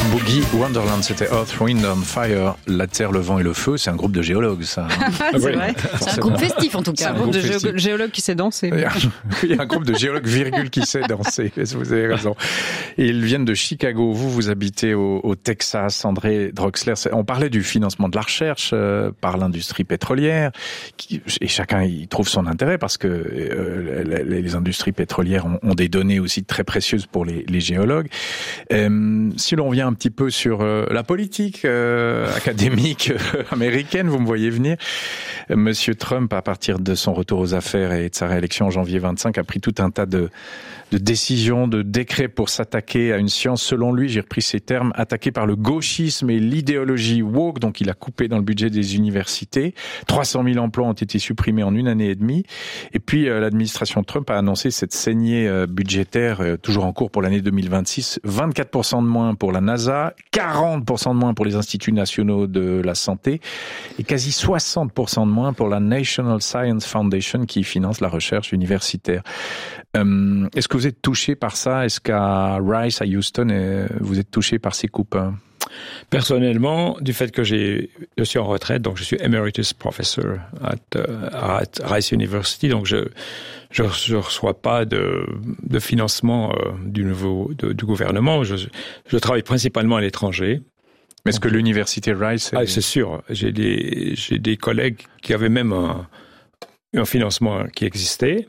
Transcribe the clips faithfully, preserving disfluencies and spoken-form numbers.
Boogie Wonderland, c'était Earth, Wind and Fire, la terre, le vent et le feu. C'est un groupe de géologues, ça. c'est oui, vrai. C'est un groupe festif, en tout cas. C'est un groupe de géo- géologues qui sait danser. Il y a un groupe de géologues, virgule, qui sait danser. Vous avez raison. Et ils viennent de Chicago. Vous, vous habitez au, au Texas. André Droxler, on parlait du financement de la recherche euh, par l'industrie pétrolière. Qui, et chacun y trouve son intérêt parce que euh, les, les industries pétrolières ont, ont des données aussi très précieuses pour les, les géologues. Euh, si l'on vient un petit peu sur euh, la politique euh, académique euh, américaine, vous me voyez venir. Euh, Monsieur Trump, à partir de son retour aux affaires et de sa réélection en janvier vingt-cinq, a pris tout un tas de, de décisions, de décrets pour s'attaquer à une science, selon lui, j'ai repris ces termes, attaquée par le gauchisme et l'idéologie woke. Donc il a coupé dans le budget des universités. trois cent mille emplois ont été supprimés en une année et demie. Et puis euh, l'administration Trump a annoncé cette saignée euh, budgétaire, euh, toujours en cours pour l'année deux mille vingt-six, vingt-quatre pour cent de moins pour la NASA, quarante pour cent de moins pour les instituts nationaux de la santé et quasi soixante pour cent de moins pour la National Science Foundation qui finance la recherche universitaire. Euh, est-ce que vous êtes touché par ça? Est-ce qu'à Rice, à Houston, euh, vous êtes touché par ces coupes? Personnellement, du fait que j'ai, je suis en retraite, donc je suis emeritus professor at, uh, at Rice University, donc je je, je reçois pas de, de financement euh, du niveau de, du gouvernement. Je, je travaille principalement à l'étranger. Mais est-ce que l'université Rice est... Ah, c'est sûr. J'ai des j'ai des collègues qui avaient même un, un financement qui existait,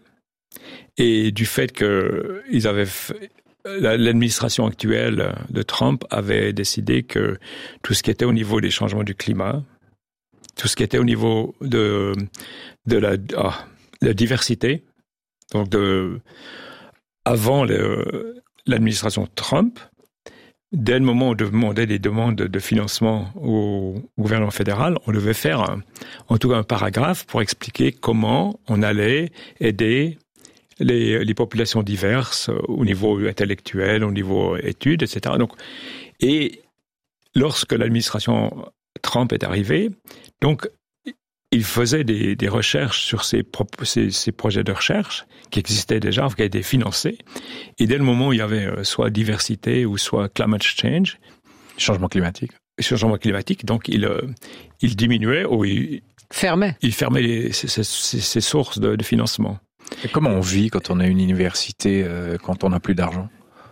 et du fait que ils avaient fait, l'administration actuelle de Trump avait décidé que tout ce qui était au niveau des changements du climat, tout ce qui était au niveau de de la, oh, la diversité, donc de avant le, l'administration Trump, dès le moment où on demandait des demandes de financement au gouvernement fédéral, on devait faire un, en tout cas un paragraphe pour expliquer comment on allait aider Les, les populations diverses au niveau intellectuel, au niveau études, et cetera. Donc, et lorsque l'administration Trump est arrivée, donc il faisait des, des recherches sur ces, ces, ces projets de recherche qui existaient déjà, qui étaient financés. Et dès le moment où il y avait soit diversité ou soit climate change, changement climatique, changement climatique, donc il il diminuait ou il fermait, il fermait les, ces, ces, ces sources de, de financement. Et comment on vit quand on est une université, euh, quand on n'a plus d'argent?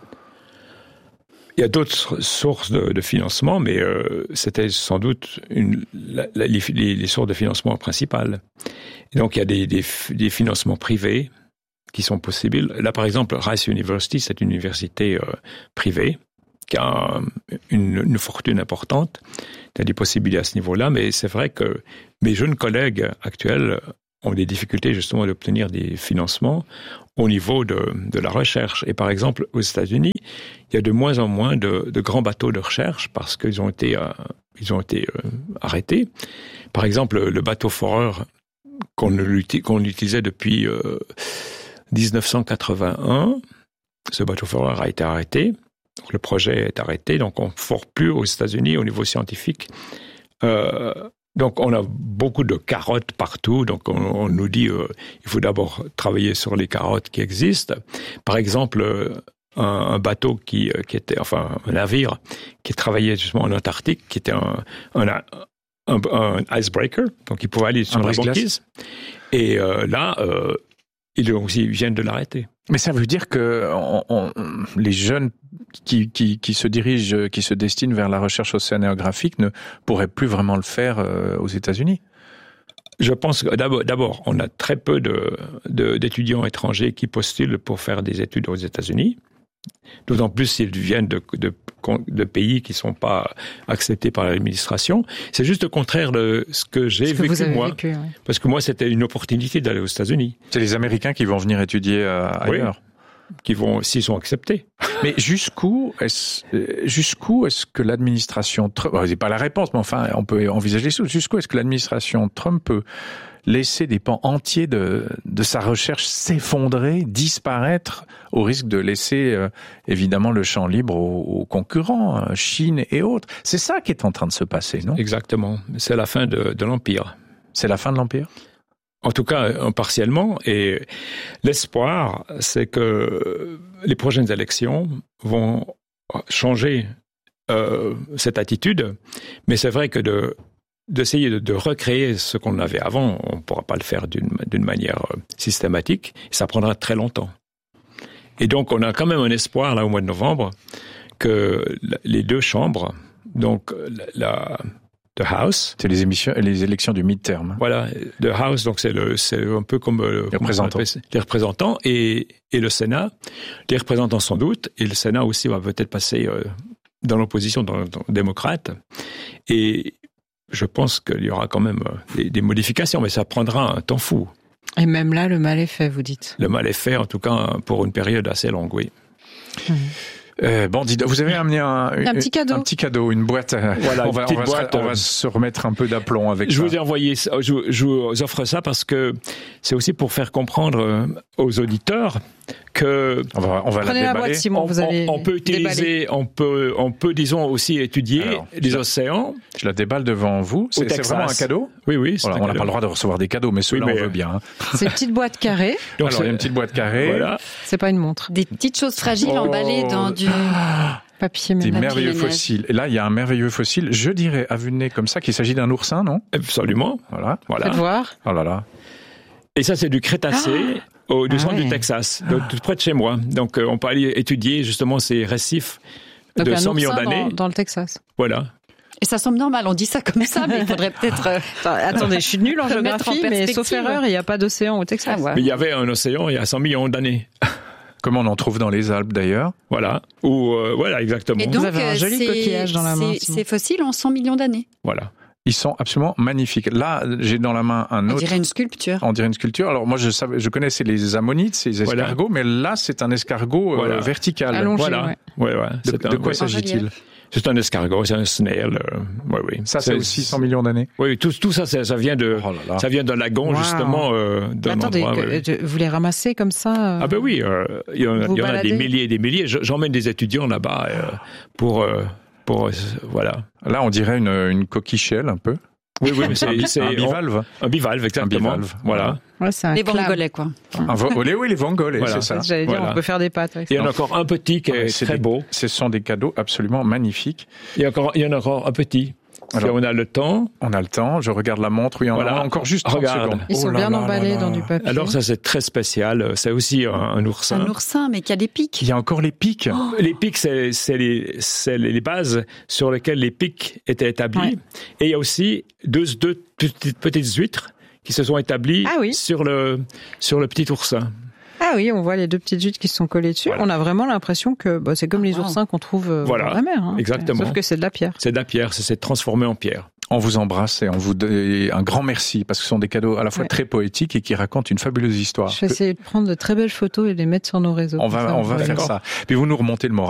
Il y a d'autres sources de, de financement, mais euh, c'était sans doute une, la, la, les, les sources de financement principales. Et donc, il y a des, des, des financements privés qui sont possibles. Là, par exemple, Rice University, c'est une université euh, privée qui a un, une, une fortune importante. Il y a des possibilités à ce niveau-là, mais c'est vrai que mes jeunes collègues actuels ont des difficultés justement d'obtenir des financements au niveau de, de la recherche. Et par exemple, aux États-Unis, il y a de moins en moins de, de grands bateaux de recherche parce qu'ils ont été, euh, ils ont été euh, arrêtés. Par exemple, le bateau foreur qu'on, qu'on utilisait depuis euh, dix-neuf cent quatre-vingt-un, ce bateau foreur a été arrêté. Donc, le projet est arrêté, donc on ne fore plus aux États-Unis au niveau scientifique. Euh, Donc, on a beaucoup de carottes partout. Donc, on, on nous dit euh, il faut d'abord travailler sur les carottes qui existent. Par exemple, un, un bateau qui, qui était, enfin, un navire qui travaillait justement en Antarctique, qui était un, un, un, un icebreaker. Donc, il pouvait aller sur la banquise. Et euh, là, euh, ils aussi viennent de l'arrêter. Mais ça veut dire que on, on, les jeunes qui, qui, qui se dirigent, qui se destinent vers la recherche océanographique ne pourraient plus vraiment le faire euh, aux États-Unis. Je pense que d'abord, d'abord, on a très peu de, de, d'étudiants étrangers qui postulent pour faire des études aux États-Unis. D'autant plus s'ils viennent de, de, de pays qui ne sont pas acceptés par l'administration. C'est juste le contraire de ce que j'ai ce que vécu moi. Vécu, oui. Parce que moi, c'était une opportunité d'aller aux États-Unis. C'est les Américains qui vont venir étudier euh, ailleurs. Oui, qui vont, s'ils sont acceptés. Mais jusqu'où est-ce, jusqu'où est-ce que l'administration Trump, bon, c'est pas la réponse, mais enfin, on peut envisager les choses. Jusqu'où est-ce que l'administration Trump peut laisser des pans entiers de, de sa recherche s'effondrer, disparaître, au risque de laisser euh, évidemment le champ libre aux, aux concurrents, Chine et autres. C'est ça qui est en train de se passer, non? Exactement. C'est la fin de, de l'Empire. C'est la fin de l'Empire? En tout cas, partiellement. Et l'espoir, c'est que les prochaines élections vont changer euh, cette attitude, mais c'est vrai que de d'essayer de, de recréer ce qu'on avait avant, on ne pourra pas le faire d'une, d'une manière systématique, ça prendra très longtemps. Et donc, on a quand même un espoir, là, au mois de novembre, que les deux chambres, donc la, the House... C'est les, émissions, les élections du mid-term. Voilà, the House, donc c'est, le, c'est un peu comme... Les représentants. Les représentants et, et le Sénat. Les représentants sans doute, et le Sénat aussi va peut-être passer euh, dans l'opposition dans, dans, démocrate. Et... je pense qu'il y aura quand même des, des modifications, mais ça prendra un temps fou. Et même là, le mal est fait, vous dites. Le mal est fait, en tout cas, pour une période assez longue, oui. Mmh. Euh, bon, dites, vous avez amené un, un petit cadeau, un petit cadeau, une boîte. Voilà, on va, une on va, boîte, se, on va se remettre un peu d'aplomb avec je ça. Vous ai envoyé, je, je vous offre ça parce que c'est aussi pour faire comprendre aux auditeurs que on va, on va prenez la, la déballer. boîte, Simon, on, vous allez on, on peut utiliser, on peut, on peut, disons aussi étudier Alors, les je, océans. Je la déballe devant vous. C'est, c'est vraiment un cadeau. Oui, oui. C'est voilà, on n'a pas le droit de recevoir des cadeaux, mais ceux-là, oui, mais on veut bien. Hein. C'est une petite boîte carrée. Donc, alors, il y a une petite boîte carrée. Voilà. C'est pas une montre. Des petites choses fragiles oh. emballées dans du papier ménage. Des ménage. merveilleux fossiles. Et là, il y a un merveilleux fossile. Je dirais, à vue de nez comme ça, qu'il s'agit d'un oursin, non? Absolument. Voilà. Voilà. Faites voir. Oh là là. Et ça, c'est du Crétacé. Ah au du ah centre ouais. du Texas, donc tout près de chez moi. Donc euh, on peut aller étudier justement ces récifs donc de un cent millions d'années. Dans, dans le Texas. Voilà. Et ça semble normal, on dit ça comme ça, mais il faudrait peut-être... Euh, enfin, attendez, je suis nulle en géographie, en mais sauf erreur, il n'y a pas d'océan au Texas. Ah, ouais. Mais il y avait un océan il y a cent millions d'années. Comme on en trouve dans les Alpes d'ailleurs. Voilà. Ou euh, voilà, exactement. Et donc, vous avez un joli coquillage dans la main. Ces fossiles ont cent millions d'années. Voilà. Ils sont absolument magnifiques. Là, j'ai dans la main un autre. On dirait une sculpture. On dirait une sculpture. Alors moi, je savais, je connaissais les ammonites, ces escargots, voilà. mais là, c'est un escargot voilà. euh, vertical. Allongé, voilà. Ouais. Ouais, ouais. De, de quoi ouais. s'agit-il? C'est un escargot, c'est un snail. Euh, ouais, oui. Ça, c'est, c'est aussi cent millions d'années. Oui, tout, tout ça, ça, ça vient de, oh là là. ça vient d'un lagon wow. justement. Euh, d'un Attendez, endroit, que, ouais. vous les ramassez comme ça euh, Ah ben oui, euh, il y en, il y en a des milliers et des milliers. J'emmène des étudiants là-bas euh, pour, euh, pour euh, voilà. Là, on dirait une, une coquille-shell un peu. Oui, oui, mais c'est, c'est un bivalve. On, un bivalve, exactement. Un bivalve, voilà. Ouais, c'est un les vongolais, quoi. Un vo- les, oui, les vongolais, voilà. c'est ça. J'allais dire, voilà. on peut faire des pâtes. Avec il y en a ça. encore un petit qui est, c'est très des, beau. Ce sont des cadeaux absolument magnifiques. Il y, a encore, il y en a encore un petit. Alors, si on a le temps. On a le temps, je regarde la montre, oui, on voilà. a encore juste trente Regarde. secondes. Ils sont oh bien là emballés là là. dans du papier. Alors ça, c'est très spécial. C'est aussi un, un oursin. Un oursin, mais qui a des pics. Il y a encore les pics. Oh. Les pics, c'est, c'est, les, c'est les bases sur lesquelles les pics étaient établis. Ouais. Et il y a aussi deux, deux petites, petites huîtres qui se sont établies ah oui. sur, le, sur le petit oursin. Ah oui, on voit les deux petites huîtres qui se sont collées dessus. Voilà. On a vraiment l'impression que bah, c'est comme les wow. oursins qu'on trouve euh, voilà. dans la mer. Hein. Exactement. Sauf que c'est de la pierre. C'est de la pierre, c'est, c'est transformé en pierre. On vous embrasse et on vous donne un grand merci parce que ce sont des cadeaux à la fois ouais. très poétiques et qui racontent une fabuleuse histoire. Je vais essayer de prendre de très belles photos et de les mettre sur nos réseaux. On va, on va faire ça. Puis vous nous remontez le moral.